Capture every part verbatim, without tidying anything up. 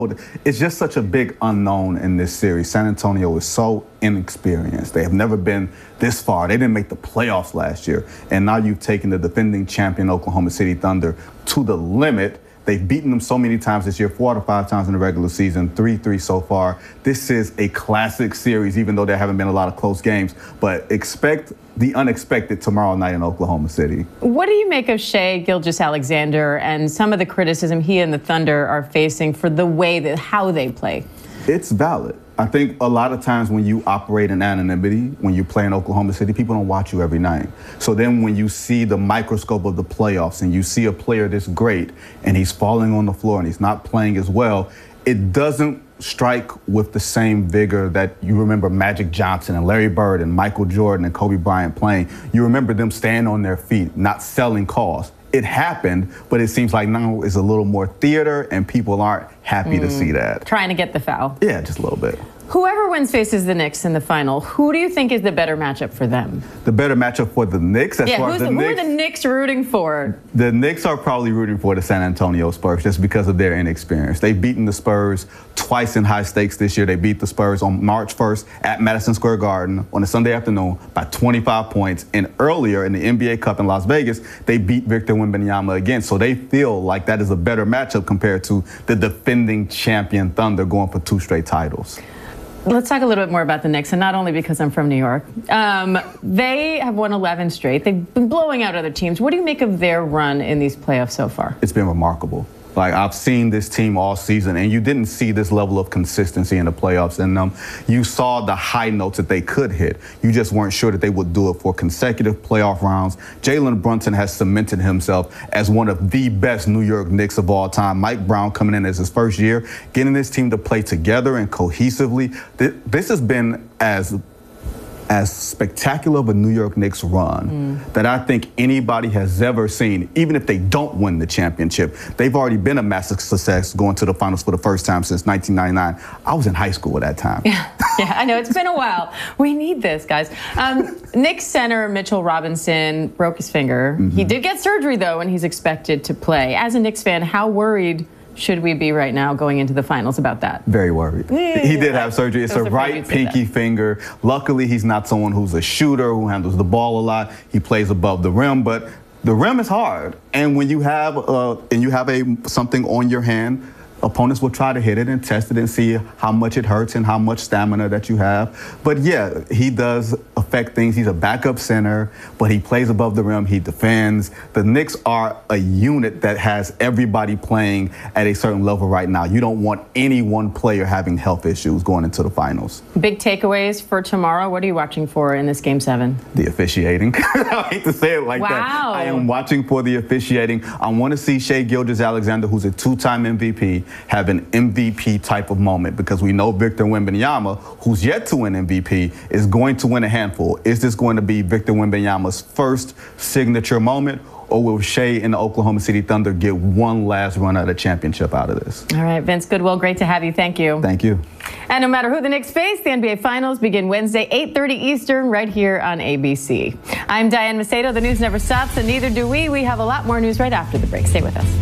It's just such a big unknown in this series. San Antonio is so inexperienced. They have never been this far. They didn't make the playoffs last year. And now you've taken the defending champion Oklahoma City Thunder to the limit. They've beaten them so many times this year, four out of five times in the regular season, three three so far. This is a classic series, even though there haven't been a lot of close games. But expect the unexpected tomorrow night in Oklahoma City. What do you make of Shai Gilgeous-Alexander and some of the criticism he and the Thunder are facing for the way that how they play? It's valid. I think a lot of times when you operate in anonymity, when you play in Oklahoma City, people don't watch you every night. So then when you see the microscope of the playoffs and you see a player this great and he's falling on the floor and he's not playing as well, it doesn't strike with the same vigor that you remember Magic Johnson and Larry Bird and Michael Jordan and Kobe Bryant playing. You remember them staying on their feet, not selling calls. It happened, but it seems like now it's a little more theater and people aren't happy mm. to see that. Trying to get the foul. Yeah, just a little bit. Whoever wins faces the Knicks in the final. Who do you think is the better matchup for them? The better matchup for the Knicks? As yeah, far as the the, Knicks, who are the Knicks rooting for? The Knicks are probably rooting for the San Antonio Spurs just because of their inexperience. They've beaten the Spurs twice in high stakes this year. They beat the Spurs on March first at Madison Square Garden on a Sunday afternoon by twenty-five points. And earlier in the N B A Cup in Las Vegas, they beat Victor Wembanyama again. So they feel like that is a better matchup compared to the defending champion Thunder going for two straight titles. Let's talk a little bit more about the Knicks, and not only because I'm from New York. Um, they have won eleven straight. They've been blowing out other teams. What do you make of their run in these playoffs so far? It's been remarkable. Like, I've seen this team all season, and you didn't see this level of consistency in the playoffs. And um, you saw the high notes that they could hit. You just weren't sure that they would do it for consecutive playoff rounds. Jalen Brunson has cemented himself as one of the best New York Knicks of all time. Mike Brown coming in as his first year, getting this team to play together and cohesively. This has been as as spectacular of a New York Knicks run mm. that I think anybody has ever seen, even if they don't win the championship. They've already been a massive success going to the finals for the first time since nineteen ninety-nine. I was in high school at that time. Yeah, yeah, I know. It's been a while. We need this, guys. Um, Knicks center Mitchell Robinson broke his finger. Mm-hmm. He did get surgery, though, and he's expected to play. As a Knicks fan, how worried should we be right now going into the finals about that? Very worried. Yeah. He did have surgery. It's a right pinky finger. Luckily, he's not someone who's a shooter who handles the ball a lot. He plays above the rim, but the rim is hard. And when you have uh, and you have a something on your hand, opponents will try to hit it and test it and see how much it hurts and how much stamina that you have. But yeah, he does affect things. He's a backup center, but he plays above the rim. He defends. The Knicks are a unit that has everybody playing at a certain level right now. You don't want any one player having health issues going into the finals. Big takeaways for tomorrow. What are you watching for in this game seven? The officiating. I hate to say it like wow. that. I am watching for the officiating. I want to see Shai Gilgeous-Alexander, who's a two-time M V P, have an M V P type of moment, because we know Victor Wembanyama, who's yet to win M V P, is going to win a handful. Is this going to be Victor Wembanyama's first signature moment, or will Shai and the Oklahoma City Thunder get one last run at a championship out of this? All right, Vince Goodwill, great to have you. Thank you. Thank you. And no matter who the Knicks face, the N B A Finals begin Wednesday, eight thirty Eastern, right here on A B C. I'm Diane Macedo. The news never stops, and neither do we. We have a lot more news right after the break. Stay with us.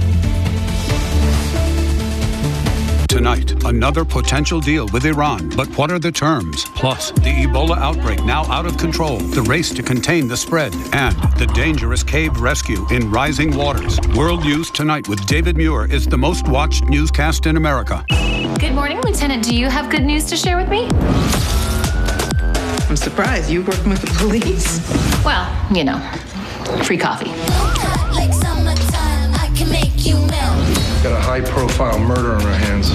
Tonight, another potential deal with Iran. But what are the terms? Plus, the Ebola outbreak now out of control, the race to contain the spread, and the dangerous cave rescue in rising waters. World News Tonight with David Muir is the most watched newscast in America. Good morning, Lieutenant. Do you have good news to share with me? I'm surprised. You working with the police? Well, you know, free coffee. Like summertime, I can make you melt. Got a high-profile murder on our hands.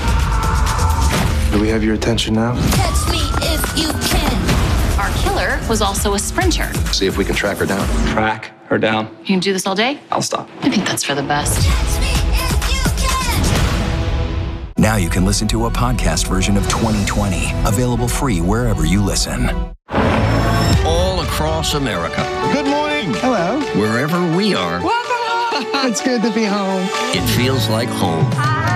Do we have your attention now? Catch me if you can. Our killer was also a sprinter. See if we can track her down. Track her down? You can do this all day? I'll stop. I think that's for the best. Catch me if you can. Now you can listen to a podcast version of twenty twenty, available free wherever you listen. All across America. Good morning. Hello. Wherever we are. Welcome home. It's good to be home. It feels like home.